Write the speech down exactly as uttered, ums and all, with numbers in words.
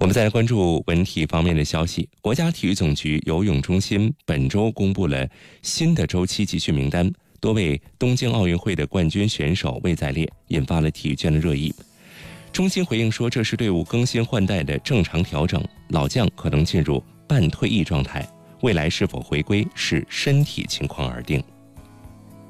我们再来关注文体方面的消息。国家体育总局游泳中心本周公布了新的周期集训名单，多位东京奥运会的冠军选手未在列，引发了体育圈的热议。中心回应说，这是队伍更新换代的正常调整，老将可能进入半退役状态，未来是否回归视身体情况而定。